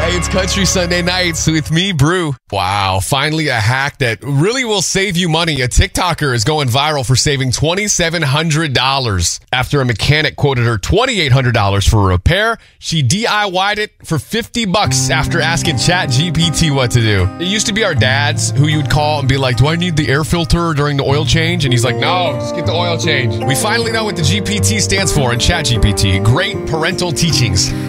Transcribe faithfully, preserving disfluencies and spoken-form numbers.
It's Country Sunday Nights with me, Brew. Wow, finally a hack that really will save you money. A TikToker is going viral for saving two thousand seven hundred dollars. After a mechanic quoted her two thousand eight hundred dollars for a repair, she D I Y'd it for fifty bucks after asking ChatGPT what to do. It used to be our dads who you'd call and be like, do I need the air filter during the oil change? And he's like, no, just get the oil change. We finally know what the G P T stands for in ChatGPT. Great parental teachings.